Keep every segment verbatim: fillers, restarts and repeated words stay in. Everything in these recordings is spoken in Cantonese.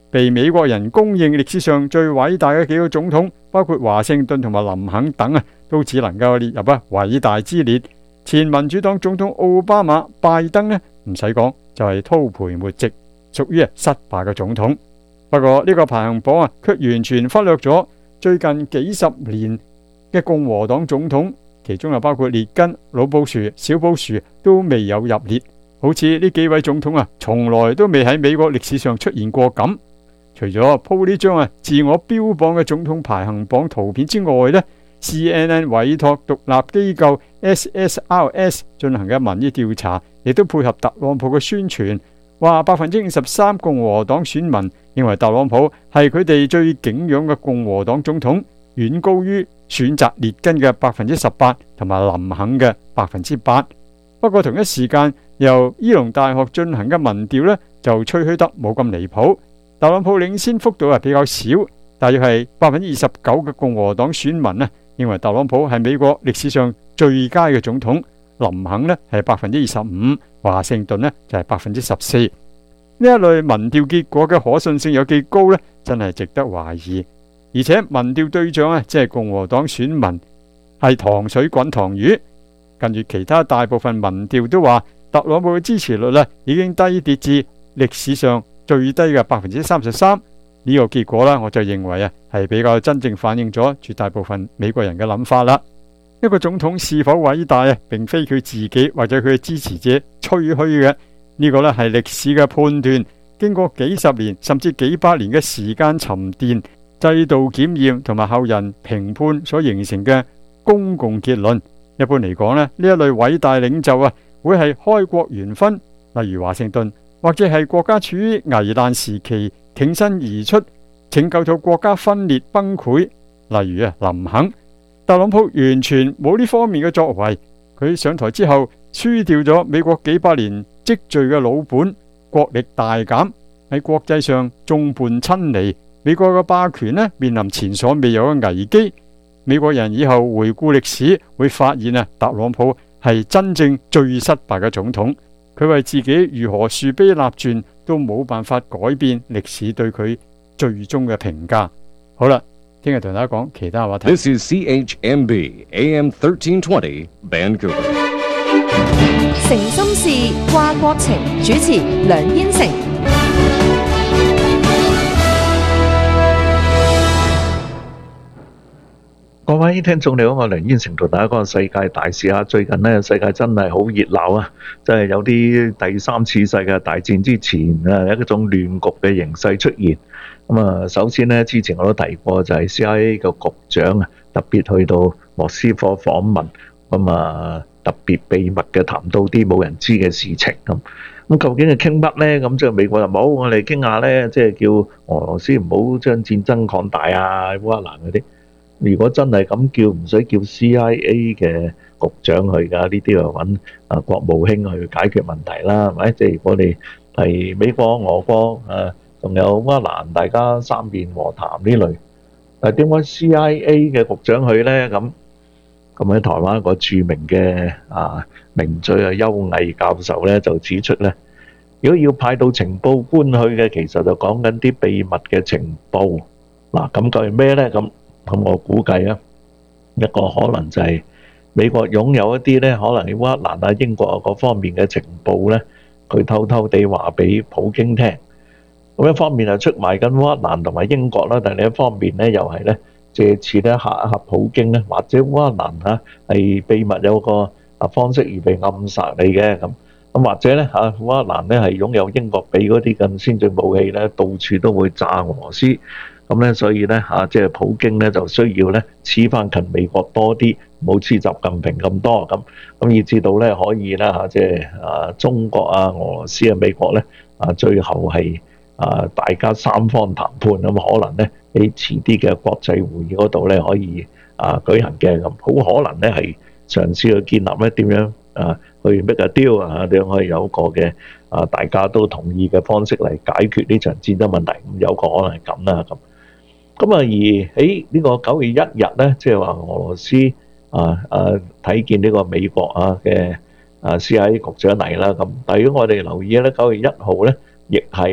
被美國人公認歷史上最偉大嘅幾個總統，包括華盛頓同埋林肯等啊，都只能夠列入啊偉大之列。前民主黨總統奧巴馬、拜登呢，唔使講就係叨賠沒席，屬於失敗嘅總統。不過呢個排行榜啊，卻完全忽略咗最近幾十年嘅共和黨總統，其中又包括列根、老布殊、小布殊都未有入列。好似呢幾位總統啊，從來都未喺美國歷史上出現過咁。除咗鋪呢張啊自我標榜嘅總統排行榜圖片之外呢， C N N 委託獨立機構 S S R S 進行嘅民意調查，亦都配合特朗普嘅宣傳，話百分之五十三共和黨選民認為特朗普係佢哋最敬仰嘅共和黨總統，遠高於選擇列根嘅百分之十八同埋林肯嘅百分之八。不過同一時間，由伊隆大學進行嘅民調呢，就吹噓得冇咁離譜。特朗普領先幅度係比較少，大約係百分之二十九嘅共和黨選民呢認為特朗普係美國歷史上最佳嘅總統，林肯呢係百分之二十五，華盛頓呢就係百分之十四。呢一類民調結果嘅可信性有幾高呢？真係值得懷疑。而且民調對象啊，即係共和黨選民，係糖水滾糖魚。近住其他大部分民調都話，特朗普嘅支持率呢已經低跌至歷史上最低嘅百分之三十三。呢個結果呢，我就認為啊，係比較真正反映咗絕大部分美國人嘅諗法啦。一個總統是否偉大啊，並非佢自己或者佢嘅支持者吹噓嘅。呢個呢係歷史嘅判斷，經過幾十年甚至幾百年嘅時間沉澱、制度檢驗同埋後人評判所形成嘅公共結論。一般嚟講呢，呢一類偉大領袖啊，會係開國元勳，例如華盛頓，或者係國家處於危難時期挺身而出，拯救到國家分裂崩潰，例如啊林肯。特朗普完全冇呢方面嘅作為，佢上台之後輸掉咗美國幾百年積聚嘅老本，國力大減，喺國際上眾叛親離，美國嘅霸權呢面臨前所未有嘅危機。美國人以後回顧歷史會發現啊，特朗普係真正最失敗嘅總統。佢為自己如何樹碑立傳都冇辦法改變歷史對佢最終嘅評價。好啦，聽日同大家講其他話題。 This is C H M B A M thirteen twenty Vancouver。 誠心事掛國情，主持梁燕城。 各位聽眾你好，我梁燕城同大家講世界大事啊！最近呢，世界真係好熱鬧啊！即係有啲第三次世界大戰之前啊，有一種亂局嘅形勢出現。咁啊，首先呢，之前我都提過，就係 C I A 嘅局長啊，特別去到莫斯科訪問，咁啊特別秘密嘅談到啲冇人知嘅事情咁。咁究竟係傾乜呢？咁即係美國就冇，我哋傾下呢，即係叫俄羅斯唔好將戰爭擴大啊，烏克蘭嗰啲。如果真係咁叫，唔使叫 C I A 嘅局長去㗎，呢啲就揾啊國務卿去解決問題啦，係咪？即係如果你係美國、俄國啊，仲有烏克蘭，大家三邊和談呢類，但係點解 C I A 嘅局長去呢？咁咁喺台灣一個著名嘅啊名嘴啊邱毅教授咧就指出咧，如果要派到情報官去嘅，其實就講緊啲秘密嘅情報。嗱，咁究竟咩呢？咁咁我估計啊，一個可能就係美國擁有一啲咧，可能喺烏克蘭啊、英國啊嗰方面嘅情報咧，佢偷偷地話俾普京聽。咁一方面係出賣緊烏克蘭同埋英國啦，但係另一方面咧又係咧借此咧嚇一嚇普京咧，或者烏克蘭嚇係秘密有個啊方式而被暗殺你嘅咁。咁或者咧嚇烏克蘭咧係擁有英國俾嗰啲咁先進武器咧，到處都會炸俄羅斯。咁咧，所以咧嚇，即係普京咧就需要咧黐翻近美國多啲，唔好黐習近平咁多咁，咁以至到咧可以咧嚇，即係啊中國啊、俄羅斯啊、美國咧啊，最後係啊大家三方談判咁，可能咧喺遲啲嘅國際會議嗰度咧可以啊舉行嘅咁，好可能咧係嘗試去建立咧點樣啊去 make a deal 啊，點樣可以有一個嘅啊大家都同意嘅方式嚟解決呢場戰爭問題，咁有個可能係咁啦咁。咁啊，而喺呢個九月一日咧，即係話俄羅斯啊啊睇見呢個美國啊嘅啊 C I A 局長嚟啦，咁但係如果我哋留意咧，九月一號咧，亦係咧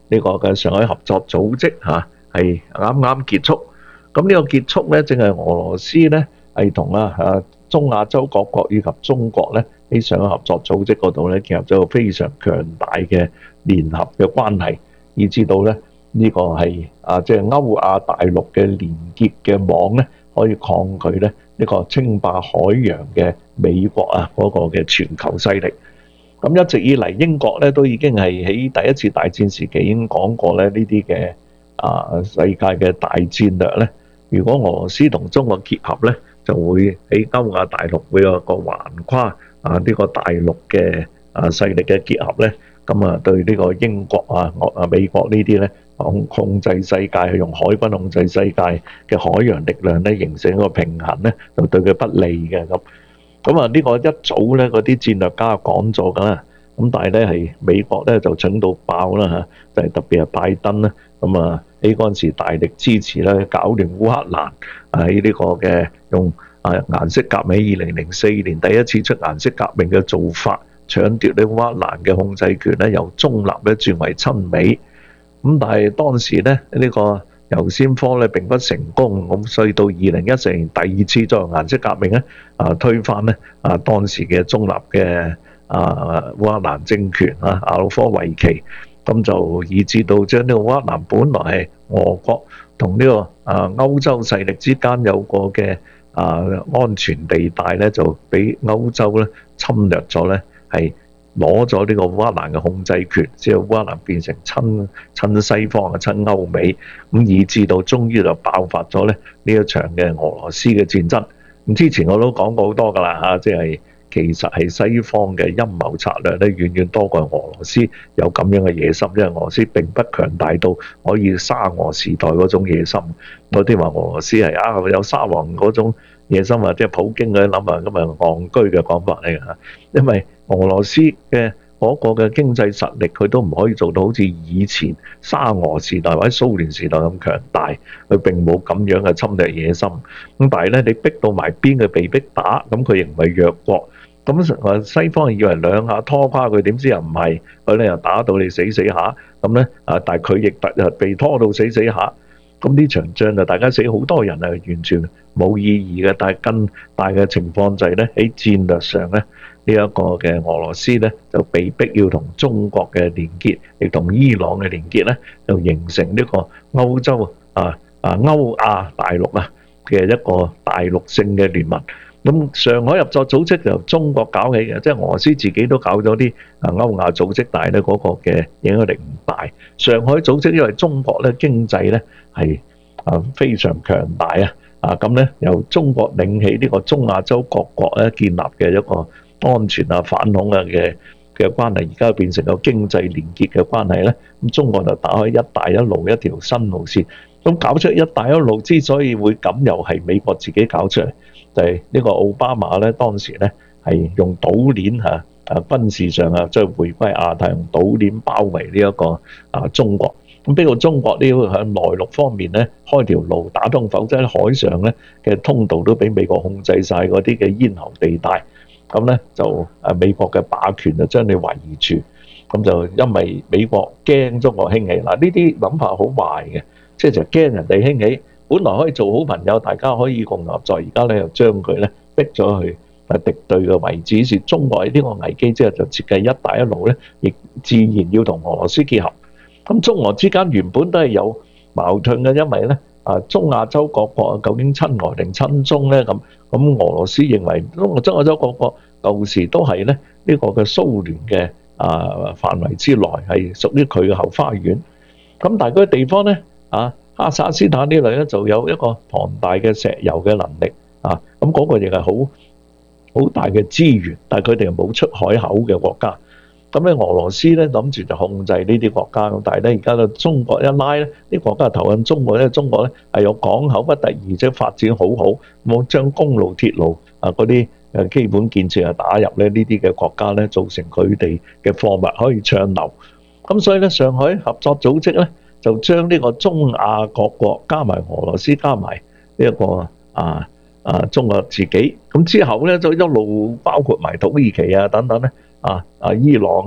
呢個嘅上海合作組織嚇係啱啱結束。咁呢個結束咧，正係俄羅斯咧係同啊啊中亞洲各國以及中國咧喺上海合作組織嗰度咧建立咗個非常強大嘅聯合嘅關係，以至到咧呢個係啊即係歐亞大陸嘅連結嘅網咧，可以抗拒咧呢個稱霸海洋嘅美國啊嗰個嘅全球勢力。咁一直以嚟英國咧都已經係喺第一次大戰時期已經講過咧呢啲嘅啊世界嘅大戰略咧，如果俄羅斯同中國結合咧，就會喺歐亞大陸會有個橫跨啊呢個大陸嘅啊勢力嘅結合咧，咁啊對呢個英國啊、啊美國呢啲咧控控制世界，用海軍控制世界嘅海洋力量咧，形成一個平衡咧，就對佢不利嘅咁。咁啊呢個一早咧嗰啲戰略家講咗㗎啦，咁但係咧係美國咧就蠢到爆啦嚇，就係特別係拜登啦，咁啊喺嗰陣時大力支持咧搞亂烏克蘭，喺呢個嘅用啊顏色革命，二零零四年第一次出顏色革命嘅做法，搶奪呢烏克蘭嘅控制權咧，由中立咧轉為親美。咁但係當時咧呢個尤先科咧並不成功，咁所以到二零一四年第二次作為顏色革命咧，啊推翻咧啊當時嘅中立嘅啊烏克蘭政權啊亞努科維奇，咁就以致到將呢個烏克蘭本來係俄國同呢個啊歐洲勢力之間有個嘅啊安全地帶咧，就俾歐洲咧侵略咗咧，係攞咗呢個烏克蘭嘅控制權，之後烏克蘭變成親親西方嘅親歐美，咁以致到終於就爆發咗咧呢一場嘅俄羅斯嘅戰爭。咁之前我都講過好多㗎啦嚇，即係其實係西方嘅陰謀策略咧，遠遠多過俄羅斯有咁樣嘅野心，因為俄羅斯並不強大到可以沙俄時代嗰種野心。嗰啲話俄羅斯係啊有沙皇嗰種野心啊，即係普京嗰啲諗法咁啊戇居嘅講法嚟㗎嚇，因為俄羅斯嘅嗰個嘅經濟實力，佢都唔可以做到好似以前沙俄時代或者蘇聯時代咁強大，佢並冇咁樣嘅侵略野心。咁但係咧，你逼到埋邊佢被逼打，咁佢亦唔係弱國。咁西方以為兩下拖垮佢，點知又唔係，佢咧又打到你死死下。咁咧啊，但係佢亦突被拖到死死下。咁呢場仗就大家死好多人係完全冇意義嘅，但係更大嘅情況就係咧喺戰略上咧。呢一個嘅俄羅斯咧就被逼要同中國嘅連結，亦同伊朗嘅連結咧，就形成呢個歐洲啊啊歐亞大陸啊嘅一個大陸性嘅聯盟。咁上海合作組織由中國搞起嘅，即係俄羅斯自己都搞咗啲啊歐亞組織，但係咧嗰個嘅影響力唔大。上海組織因為中國咧經濟咧係啊非常強大啊啊咁咧由中國領起呢個中亞洲各國咧建立嘅一個安全啊、反恐啊嘅嘅關係，而家變成個經濟連結嘅關係咧。咁中國就打開一帶一路一條新路線。咁搞出一帶一路之所以會咁，又係美國自己搞出嚟，就係呢個奧巴馬咧當時咧係用島鏈嚇啊軍事上啊，即係回歸亞太用島鏈包圍呢一個啊中國。咁逼到中國呢要喺內陸方面咧開條路打通，否則喺海上咧嘅通道都俾美國控制晒嗰啲嘅咽喉地帶。咁咧就誒美國嘅霸權就將你圍住，咁就因為美國驚中國興起，嗱呢啲諗法好壞嘅，即係就驚人哋興起，本來可以做好朋友，大家可以共合作，而家咧又將佢咧逼咗去誒敵對嘅位置，於是中國喺呢個危機之後就設計一帶一路咧，亦自然要同俄羅斯結合。咁中俄之間原本都係有矛盾嘅，因為咧啊中亞洲各國究竟親俄定親中咧咁。咁俄羅斯認為中中亞洲各國舊時都係咧呢個嘅蘇聯嘅啊範圍之內，係屬於佢嘅後花園。咁但係嗰啲地方咧啊，哈薩克斯坦呢類咧就有一個龐大嘅石油嘅能力啊，咁嗰個亦係好好大嘅資源，但係佢哋又冇出海口嘅國家。咁咧俄羅斯咧諗住就控制呢啲國家，咁但係咧而家咧中國一拉咧，啲國家投向中國咧，中國咧係有港口不敵，而且發展好好，冇將公路、鐵路啊嗰啲誒基本建設啊打入咧呢啲嘅國家咧，造成佢哋嘅貨物可以暢流。咁所以咧，上海合作組織咧就將呢個中亞各國加埋俄羅斯加埋呢一個啊啊中國自己，咁之後咧就一路包括埋土耳其啊等等咧。啊啊！伊朗啊，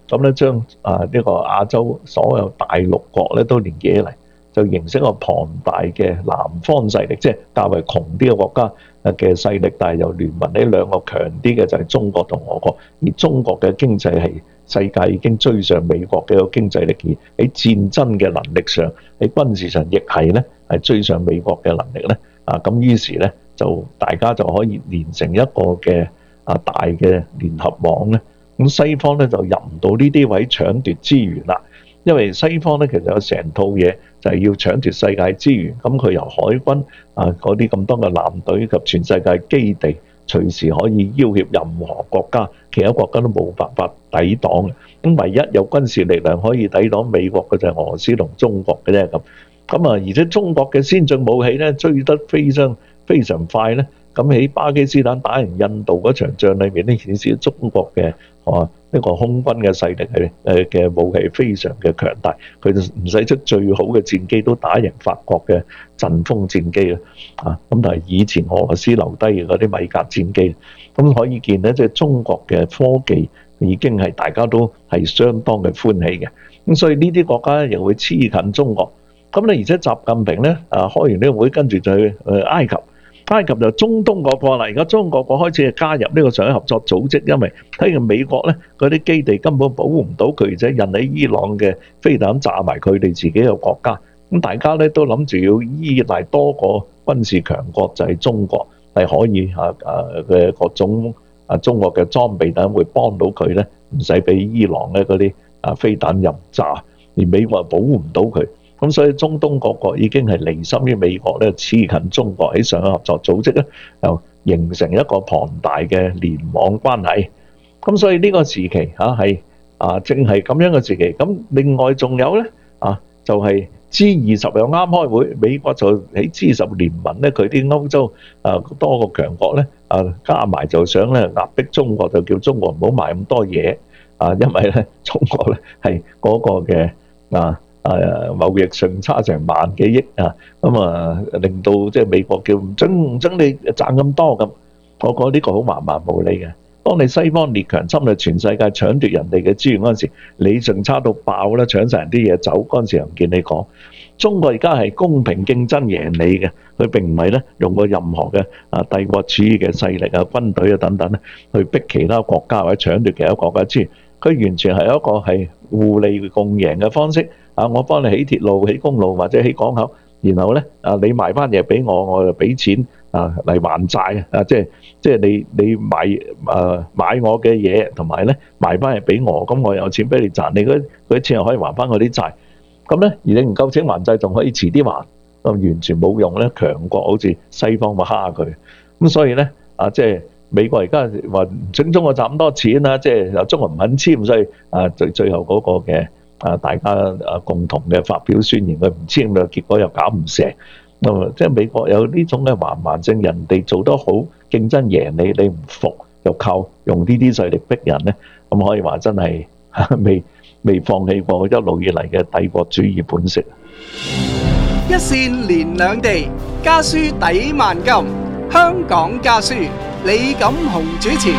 咁咧將啊呢個亞洲所有大陸國咧都連結起嚟，就形成一個龐大嘅南方勢力，即係較為窮啲嘅國家嘅勢力，但係又聯盟呢兩個強啲嘅就係中國同俄國，而中國嘅經濟係世界已經追上美國嘅一個經濟力，而喺戰爭嘅能力上，喺軍事上亦係咧係追上美國嘅能力咧。啊咁於是咧就大家就可以連成一個嘅啊大嘅聯合網咧。咁西方咧就入唔到呢啲位搶奪資源啦，因為西方咧其實有成套嘢就係要搶奪世界資源，咁佢由海軍啊嗰啲咁多嘅艦隊及全世界基地，隨時可以要挾任何國家，其他國家都冇辦法抵擋嘅。咁唯一有軍事力量可以抵擋美國嘅就係俄羅斯同中國嘅啫咁。咁啊，而且中國嘅先進武器咧追得非常非常快咧。咁喺巴基斯坦打贏印度嗰場仗裏面咧，顯示中國嘅啊呢個空軍嘅勢力係誒嘅武器非常嘅強大，佢就唔使出最好嘅戰機都打贏法國嘅陣風戰機啦。啊，咁但係以前俄羅斯留低嘅嗰啲米格戰機，咁可以見咧，即係中國嘅科技已經係大家都係相當嘅歡喜嘅。咁所以呢啲國家又會黐近中國。咁咧，而且習近平咧啊開完呢個會，跟住就去誒埃及。埃及就中東各國啦，而家中國國開始加入呢個上海合作組織，因為睇見美國咧嗰啲基地根本保護唔到佢，而且引起伊朗嘅飛彈炸埋佢哋自己嘅國家。咁大家咧都諗住要依賴多個軍事強國，就係中國係可以啊啊嘅各種啊中國嘅裝備等會幫到佢咧，唔使俾伊朗咧嗰啲啊飛彈任炸，而美國保護唔到佢。咁所以中東各國已經係離心於美國咧，黐近中國喺上海合作組織咧，就形成一個龐大嘅聯網關係。咁所以呢個時期嚇係啊，正係咁樣嘅時期。咁另外仲有咧啊，就係 G 二十又啱開會，美國就喺 G 二十聯盟咧，佢啲歐洲啊多個強國咧啊加埋就想咧壓迫中國，就叫中國唔好買咁多嘢啊，因為咧中國咧係嗰個嘅啊。誒貿易順差成萬幾億啊，咁啊令到即係美國叫唔準唔準你賺咁多咁，我覺得呢個好蠻蠻無理嘅。當你西方列強侵略全世界搶奪人哋嘅資源嗰陣時，你順差到爆啦，搶晒人啲嘢走嗰陣時，又唔見你講。中國而家係公平競爭贏你嘅，佢並唔係咧用過任何嘅啊帝國主義嘅勢力啊、軍隊啊等等咧去逼其他國家或者搶奪其他國家資源，佢完全係一個係互利共贏嘅方式。啊！我幫你起鐵路、起公路或者起港口，然後咧啊，你賣翻嘢俾我，我就俾錢啊嚟還債啊！即係即係你你買啊買我嘅嘢，同埋咧賣翻嘢俾我，咁我有錢俾你賺，你嗰嗰啲錢又可以還翻我啲債。咁咧，而你唔夠錢還債，仲可以遲啲還，咁完全冇用咧。強國好似西方咪蝦佢，咁所以咧啊，即係美國而家話唔準中國賺咁多錢啊，即係又中國唔肯簽，所以啊最最後嗰個嘅。啊！大家啊共同嘅發表宣言，佢唔簽嘅結果又搞唔成。咁啊，即係美國有呢種嘅橫蠻性，人哋做得好，競爭贏你，你唔服，就靠用呢啲勢力逼人咧。咁可以話真係未未放棄過一路以嚟嘅帝國主義本色。 一線連兩地，家書抵萬金。香港家書，李錦雄主持。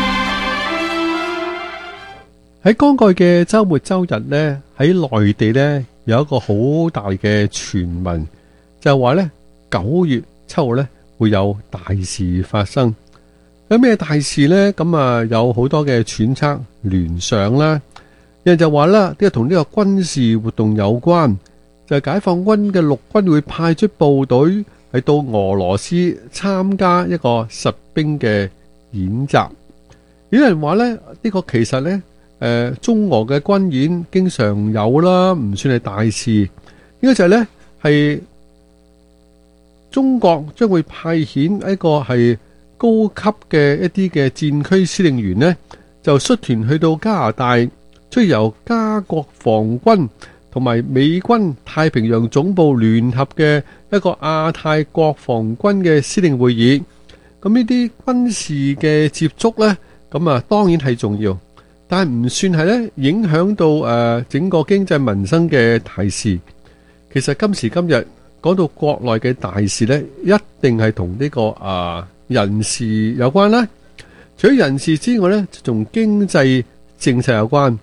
喺剛過嘅週末週日呢，喺內地呢有一個好大嘅傳聞，就係話呢九月七號呢會有大事發生。有咩大事呢？咁啊有好多嘅揣測聯想啦。有人就話啦，呢個同呢個軍事活動有關，就係解放軍嘅陸軍會派出部隊係到俄羅斯參加一個實兵嘅演習。有人話呢，呢個其實呢。誒、呃，中俄嘅軍演經常有啦，唔算係大事。應該就係呢，係中國將會派遣一個係高級嘅一啲嘅戰區司令員呢，就率團去到加拿大，出由加國防軍同埋美軍太平洋總部聯合嘅一個亞太國防軍嘅司令會議。咁呢啲軍事嘅接觸呢，咁啊當然係重要。但係唔算係咧影響到誒整個經濟民生嘅大事。其實今時今日講到國內嘅大事咧，一定係同呢個啊人事有關啦。除咗人事之外咧，就同經濟政策有關。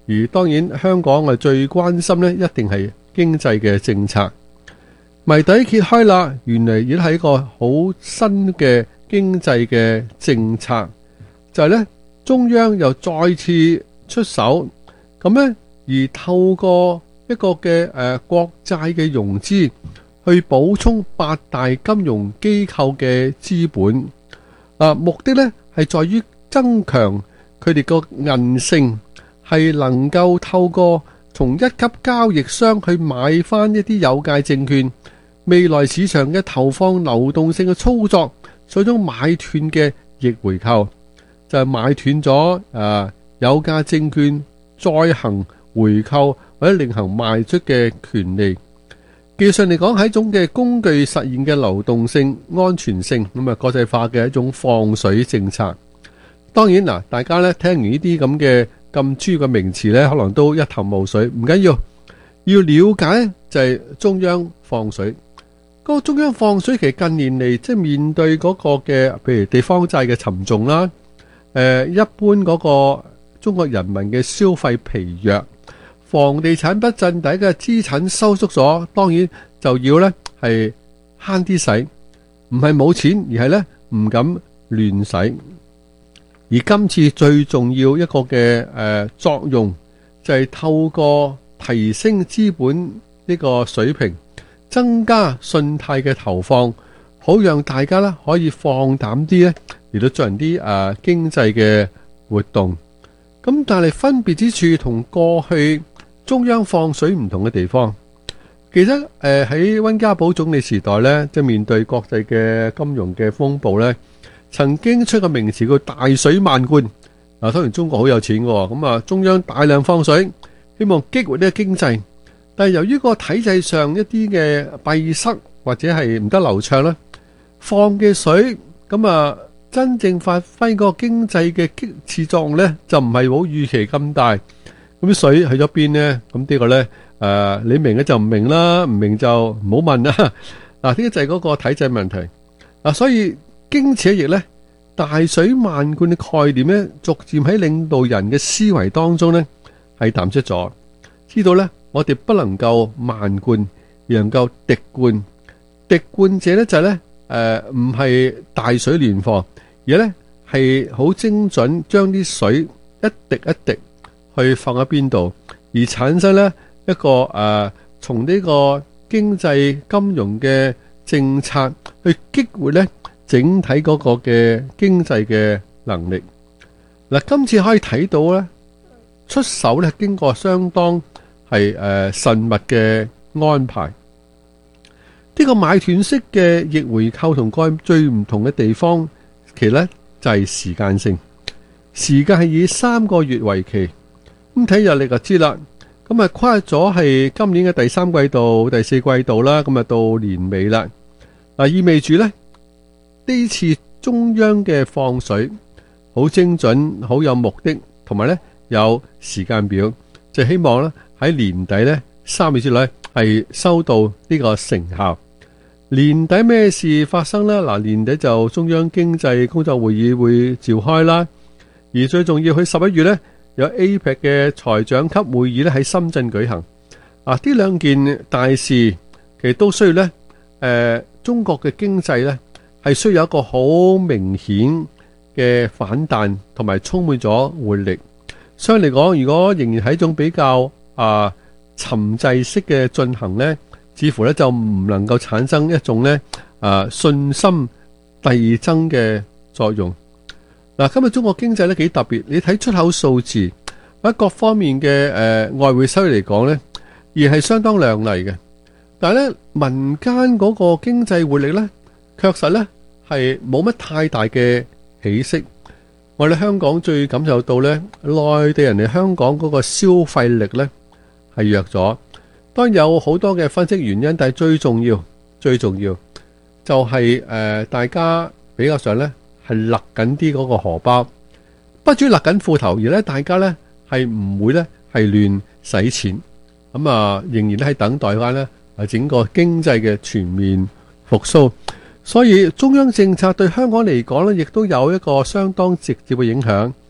而當然香港啊最關心呢，一定係經濟嘅政策。謎底揭開啦，原嚟已經係一個好新嘅經濟嘅政策，就係呢，中央又再次出手，咁呢，而透過一個嘅誒國債嘅融資，去補充八大金融機構嘅資本。啊，目的呢係在於增強佢哋個韌性，係能夠透過從一級交易商去買翻一啲有價證券，未來市場嘅投放流動性嘅操作，所以種買斷嘅逆回購，就係買斷咗誒有價證券再行回購或者另行賣出嘅權利。技術上嚟講係一種嘅工具實現嘅流動性、安全性，咁啊國際化嘅一種放水政策。當然嗱，大家咧聽完呢啲咁嘅咁專業嘅名詞咧，可能都一頭霧水。唔緊要，要了解就係中央放水。嗰個中央放水其實近年嚟，即係面對嗰個嘅，譬如地方債嘅沉重啦，誒，一般嗰個中國人民嘅消費疲弱，房地產不振，大家嘅資產收縮咗，當然就要咧係慳啲使，唔係冇錢，而係咧唔敢亂使。而今次最重要一個嘅誒作用，就係透過提升資本呢個水平，增加信貸嘅投放，好讓大家咧可以放膽啲咧嚟到進行啲誒經濟嘅活動。咁但係分別之處同過去中央放水唔同嘅地方，其實誒喺溫家寶總理時代咧，即係面對國際嘅金融嘅風暴咧，曾經出個名詞叫大水漫灌。嗱，當然中國好有錢嘅，咁啊中央大量放水，希望激活呢個經濟。但係由於個體制上一啲嘅閉塞或者係唔得流暢咧，放嘅水咁啊，真正發揮個經濟嘅激刺作用咧，就唔係好預期咁大。咁水去咗邊呢？咁呢個咧誒，你明嘅就唔明啦，唔明就唔好問啦。嗱，呢個就係嗰個體制問題。嗱，所以經此一役咧，大水漫灌嘅概念咧，逐漸喺領導人嘅思維當中咧係淡出咗。知道咧，我哋不能夠漫灌，而能夠滴灌。滴灌者咧就係咧誒，唔係大水亂放，而咧係好精準將啲水一滴一滴去放喺邊度，而產生咧一個誒，從呢個經濟金融嘅政策去激活咧整體嗰個嘅經濟嘅能力。嗱，今次可以睇到咧，出手咧經過相當係誒慎密嘅安排。呢個買斷式嘅逆回購同過去最唔同嘅地方，其實咧就係時間性，時間係以三個月為期。咁睇日曆就知啦，咁啊跨咗係今年嘅第三季度、第四季度啦，咁啊到年尾啦。嗱，意味住咧呢次中央嘅放水好精準、好有目的，同埋咧有時間表，就希望咧喺年底咧三月之內係收到呢個成效。年底咩事發生呢？嗱，年底就中央經濟工作會議會召開啦，而最重要佢十一月咧有 A P E C 嘅財長級會議咧喺深圳舉行。啊，呢兩件大事其實都需要咧，誒、呃，中國嘅經濟咧係需要有一個好明顯嘅反彈，同埋充滿咗活力。相對嚟講，如果仍然係一種比較啊沉滯式嘅進行咧，似乎咧就唔能夠產生一種咧啊信心遞增嘅作用。嗱，今日中國經濟咧幾特別，你睇出口數字或者各方面嘅誒、呃、外匯收入嚟講咧，而係相當亮麗嘅。但係咧民間嗰個經濟活力咧，確實咧係冇乜太大嘅起色。我哋香港最感受到咧，內地人嚟香港嗰個消費力咧係弱咗。當然有好多嘅分析原因，但係最重要、最重要就係、是、誒、呃、大家比較上咧係勒緊啲嗰個荷包，不止勒緊褲頭，而咧大家咧係唔會咧係亂使錢，咁啊仍然咧係等待翻咧係整個經濟嘅全面復甦。所以中央政策對香港嚟講咧，亦都有一個相當直接嘅影響。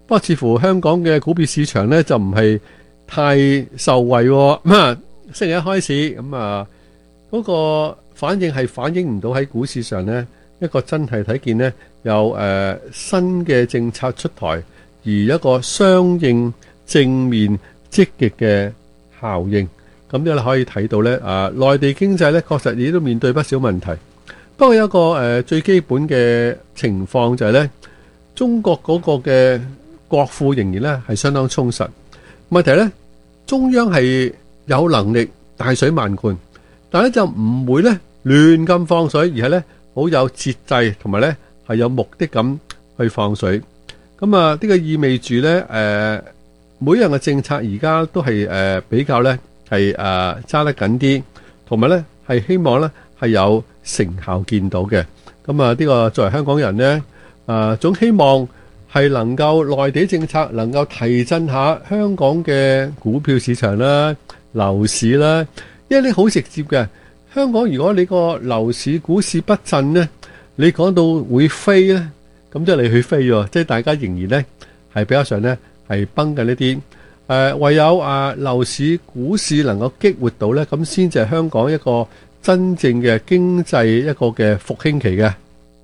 不過似乎香港嘅股票市場呢，就唔係太受惠喎。咁啊，星期一開始咁啊，嗰個反應係反映唔到喺股市上呢，一個真係睇見呢有誒新嘅政策出台，而一個相應正面積極嘅效應。咁樣你可以睇到呢，啊，內地經濟呢確實亦都面對不少問題。不過有一個誒最基本嘅情況就係呢，中國嗰個嘅國庫仍然咧係相當充實。問題咧，中央係有能力大水漫灌，但係咧就唔會咧亂咁放水，而係咧好有節制，同埋咧係有目的咁去放水。咁啊，呢個意味住咧誒，每樣嘅政策而家都係誒比較咧係誒揸得緊啲，同埋咧係希望咧係有成效見到嘅。咁啊，呢個作為香港人咧，誒總希望係能夠內地政策能夠提振下香港嘅股票市場啦、樓市啦，因為你好直接嘅。香港如果你個樓市股市不振呢，你講到會飛呢，咁即係你去飛喎，即係大家仍然呢係比較上呢係繃緊一啲。誒唯有啊樓市股市能夠激活到呢，咁先至係香港一個真正嘅經濟一個嘅復興期嘅。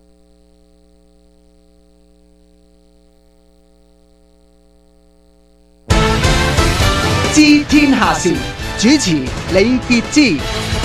知天下事，主持李傑之。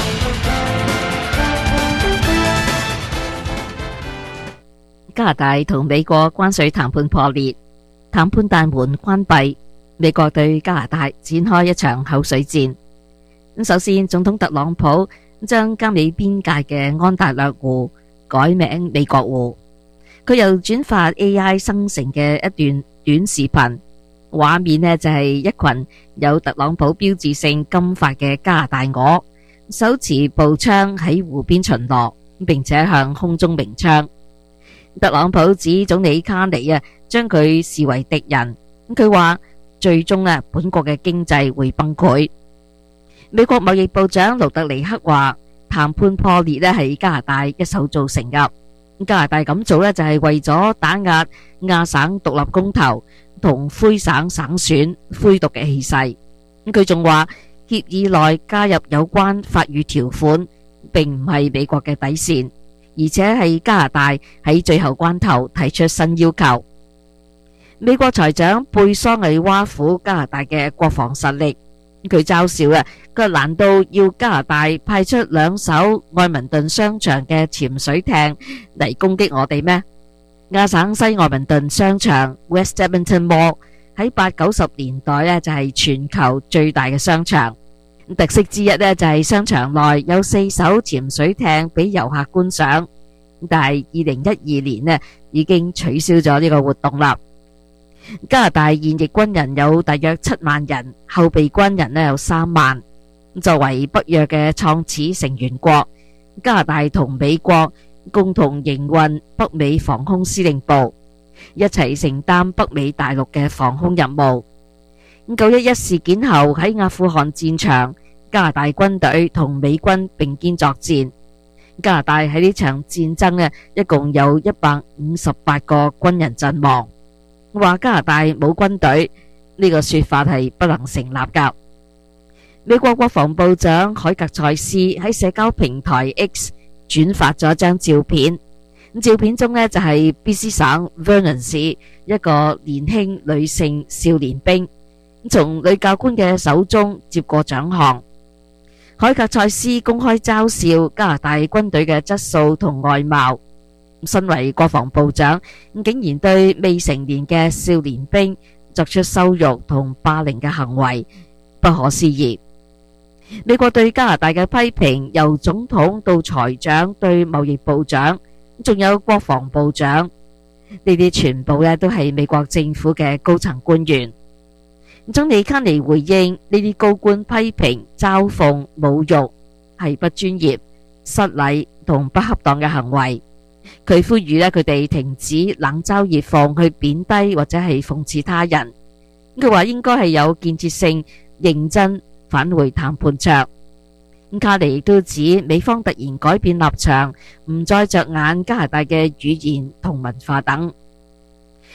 加拿大同美國關稅談判破裂，談判大門關閉，美國對加拿大展開一場口水戰。首先，總統特朗普將加美邊界嘅安大略湖改名美國湖，佢又轉發 A I 生成嘅一段短視頻。畫面呢就係一群有特朗普標誌性金髮嘅加拿大鵝，手持步槍喺湖邊巡邏，並且向空中鳴槍。特朗普指總理卡尼啊，將佢視為敵人。佢話最終啊，本國嘅經濟會崩潰。美國貿易部長盧特尼克話，談判破裂呢係加拿大一手造成噶。加拿大咁做呢，就係為咗打壓亞省獨立公投同魁省省選灰獨嘅氣勢。佢仲話協議內加入有關法語條款並唔係美國嘅底線，而且係加拿大喺最後關頭提出新要求。美國財長貝索爾挖苦加拿大嘅國防實力，佢嘲笑啊，佢難道要加拿大派出兩艘愛民頓商場嘅潛水艇嚟攻擊我哋咩？亞省西愛民頓商場 West Edmonton Mall 喺八九十年代呢就係全球最大嘅商場，特色之一呢就係商場內有四艘潛水艇俾遊客觀賞，但係二零一二年呢已經取消咗呢個活動啦。加拿大現役軍人有大約七萬人，後備軍人呢有三萬。作為北約嘅創始成員國，加拿大同美國共同營運北美防空司令部，一齊承擔北美大陸嘅防空任務。九一一事件後喺阿富汗戰場，加拿大軍隊同美軍並肩作戰。加拿大喺呢場戰爭呢，一共有一百五十八個軍人陣亡。話加拿大冇軍隊呢個說法係不能成立噶。美國國防部長凱格賽斯喺社交平台 X 轉發咗一張照片，照片中呢就係 B C 省 Vernon 市一個年輕女性少年兵從女教官嘅手中接過獎項。凱格賽斯公開嘲笑加拿大軍隊嘅質素同外貌。身為國防部長，竟然對未成年嘅少年兵作出羞辱同霸凌嘅行為，不可思議。美國對加拿大嘅批評，由總統到財長對貿易部長，仲有國防部長，呢啲全部呢都係美國政府嘅高層官員。總理卡尼回應呢啲高官批評、嘲諷、侮辱係不專業、失禮同不恰當嘅行為。佢呼籲呢佢哋停止冷嘲熱諷去貶低或者係諷刺他人。佢話應該係有建設性、認真返回談判桌。卡尼亦都指美方突然改變立場，唔再着眼加拿大嘅語言同文化等。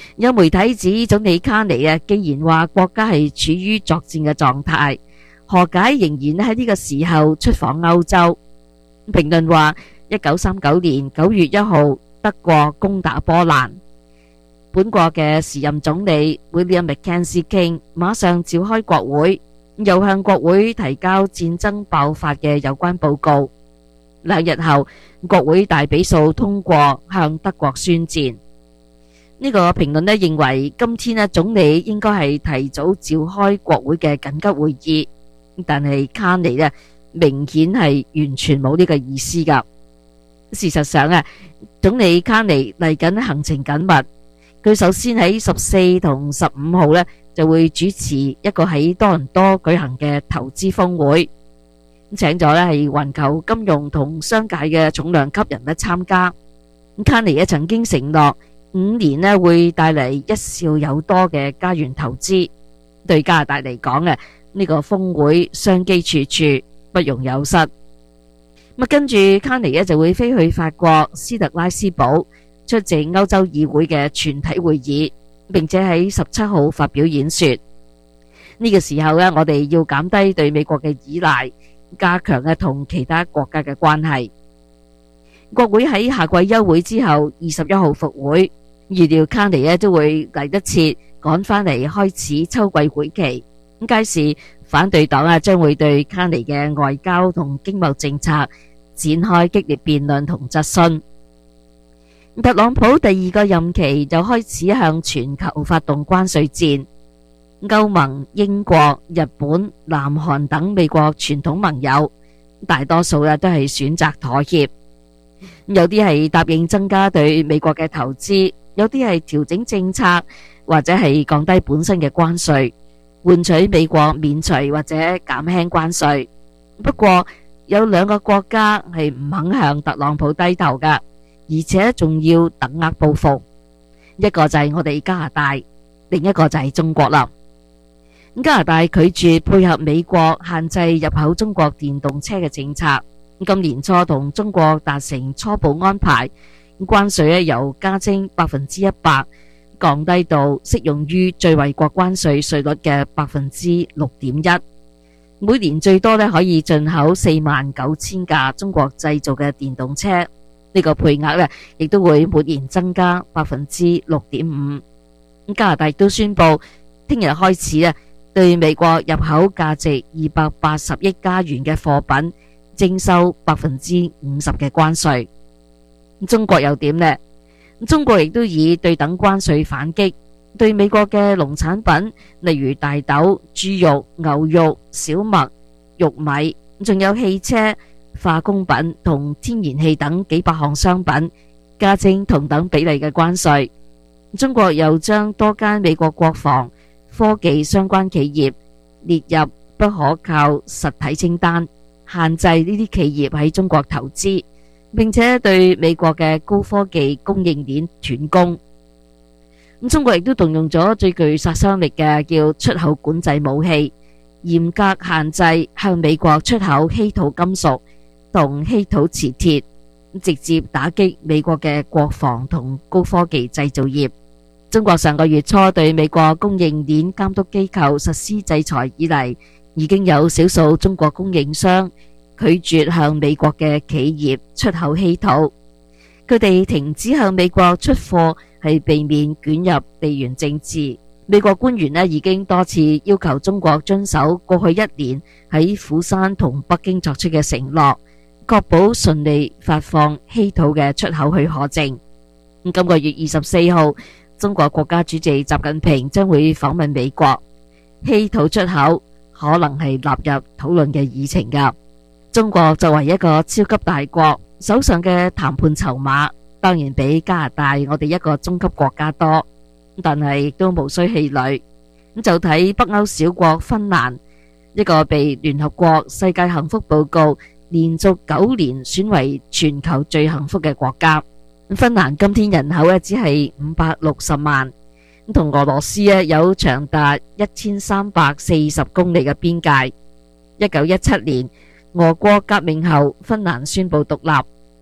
有媒體指總理卡尼啊，既然話國家係處於作戰嘅狀態，何解仍然喺呢個時候出訪歐洲？評論話，一九三九年九月一號，德國攻打波蘭，本國嘅時任總理 William Mackenzie King 馬上召開國會，又向國會提交戰爭爆發嘅有關報告。兩日後，國會大比數通過向德國宣戰。呢個評論呢認為，今天呢總理應該係提早召開國會嘅緊急會議，但係卡尼呢明顯係完全冇呢個意思噶。事實上啊，總理卡尼嚟緊行程緊密，佢首先喺十四同十五號呢就會主持一個喺多倫多舉行嘅投資峰會，請咗呢係環球金融同商界嘅重量級人物參加。卡尼呢曾經承諾五年呢會帶嚟一兆有多嘅加元投資，對加拿大嚟講啊，呢個峰會商機處處，不容有失。咁跟住卡尼呢就會飛去法國斯特拉斯堡出席歐洲議會嘅全體會議，並且喺十七號發表演說。呢個時候呢，我哋要減低對美國嘅依賴，加強呢同其他國家嘅關係。國會喺夏季休會之後二十一號復會，預料卡尼呢都會嚟得切趕返嚟開始秋季會期。咁屆時反對黨啊將會對卡尼嘅外交同經貿政策展開激烈辯論同質詢。特朗普第二個任期就開始向全球發動關稅戰，歐盟、英國、日本、南韓等美國傳統盟友大多數啊都係選擇妥協，有啲係答應增加對美國嘅投資，有啲係調整政策或者係降低本身嘅關稅，換取美國免除或者減輕關稅。不過有兩個國家係唔肯向特朗普低頭㗎，而且仲要等額報復。一個就係我哋加拿大，另一個就係中國啦。加拿大拒絕配合美國限制入口中國電動車嘅政策，今年初同中國達成初步安排，關稅咧由加徵百分之一百降低到適用於最惠國關稅稅率嘅百分之六點一。每年最多咧可以進口四萬九千架中國製造嘅電動車，呢個配額咧亦都會每年增加百分之六點五。加拿大亦都宣布，聽日開始啊，對美國入口價值二百八十億加元嘅貨品徵收百分之五十嘅關稅。中國又點呢？中國亦都以對等關稅反擊，對美國嘅農產品，例如大豆、豬肉、牛肉、小麥、玉米，仲有汽車、化工品同天然氣等幾百項商品加徵同等比例嘅關稅。中國又將多間美國國防、科技相關企業列入不可靠實體清單，限制呢啲企業喺中國投資，並且對美國嘅高科技供應鏈斷供。咁中國亦都動用咗最具殺傷力嘅叫出口管制武器，嚴格限制向美國出口稀土金屬同稀土磁鐵，直接打擊美國嘅國防同高科技製造業。中國上個月初對美國供應鏈監督機構實施制裁以嚟，已經有少數中國供應商拒絕向美國嘅企業出口稀土，佢哋停止向美國出貨係避免捲入地緣政治。美國官員呢已經多次要求中國遵守過去一年喺釜山同北京作出嘅承諾，確保順利發放稀土嘅出口許可證。今個月二十四號，中國國家主席習近平將會訪問美國，稀土出口可能係納入討論嘅議程㗎。中國作為一個超級大國，手上嘅談判籌碼當然比加拿大我哋一個中級國家多，但係亦都無需氣餒。咁就睇北歐小國芬蘭，一個被聯合國世界幸福報告連續九年選為全球最幸福嘅國家。芬蘭今天人口咧只係五百六十萬，同俄羅斯咧有長達一千三百四十公里嘅邊界。一九一七年俄國革命後，芬蘭宣布獨立。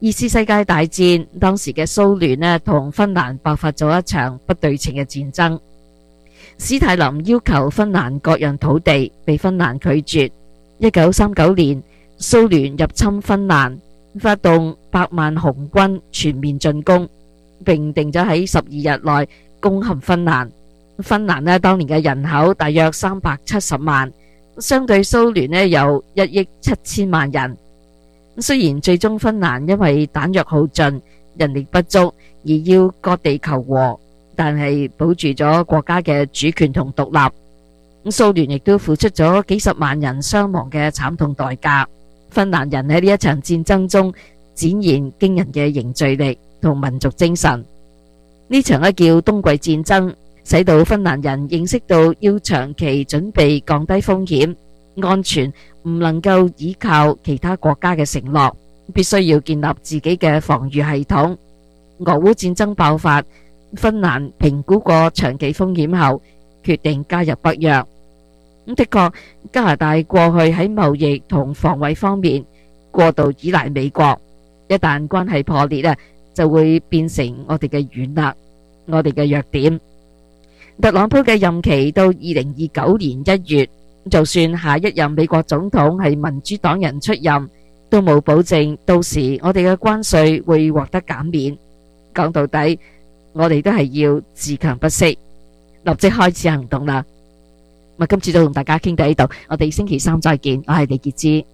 二次世界大戰，當時嘅蘇聯呢同芬蘭爆發咗一場不對稱嘅戰爭。史太林要求芬蘭割讓土地，被芬蘭拒絕。一九三九年，蘇聯入侵芬蘭，發動百萬紅軍全面進攻，並定咗喺十二日內攻陷芬蘭。芬蘭呢當年嘅人口大約三百七十萬，相對蘇聯呢有一億七千萬人。雖然最終芬蘭因為彈藥耗盡、人力不足而要割地求和，但係保住咗國家嘅主權同獨立。蘇聯亦都付出咗幾十萬人傷亡嘅慘痛代價。芬蘭人喺呢一場戰爭中展現驚人嘅凝聚力同民族精神。呢場咧叫冬季戰爭，使到芬蘭人認識到要長期準備降低風險，安全唔能夠依靠其他國家嘅承諾，必須要建立自己嘅防禦系統。俄烏戰爭爆發，芬蘭評估過長期風險後，決定加入北約。咁的確，加拿大過去喺貿易同防衛方面過度依賴美國，一旦關係破裂啊，就會變成我哋嘅軟肋，我哋嘅弱點。特朗普嘅任期到二零二九年一月，就算下一任美國總統係民主黨人出任，都冇保證到時我哋嘅關稅會獲得減免。講到底，我哋都係要自強不息，立即開始行動啦。咁今次就同大家傾到呢度，我哋星期三再見，我係李潔芝。